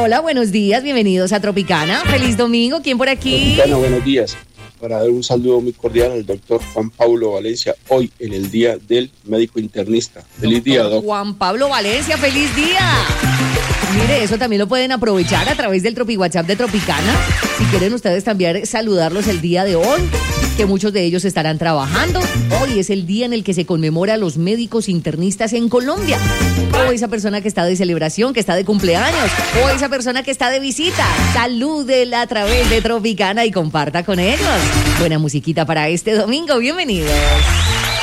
hola, buenos días, bienvenidos a Tropicana. Feliz domingo, ¿quién por aquí? Tropicana, buenos días. Para dar un saludo muy cordial al doctor Juan Pablo Valencia, hoy en el Día del Médico Internista. Feliz día, doc. Juan Pablo Valencia, feliz día. Mire, eso también lo pueden aprovechar a través del Tropi WhatsApp de Tropicana. Si quieren ustedes también saludarlos el día de hoy, que muchos de ellos estarán trabajando. Hoy es el día en el que se conmemora a los médicos internistas en Colombia. O esa persona que está de celebración, que está de cumpleaños, o esa persona que está de visita. Salúdela a través de Tropicana y comparta con ellos. Buena musiquita para este domingo, bienvenidos.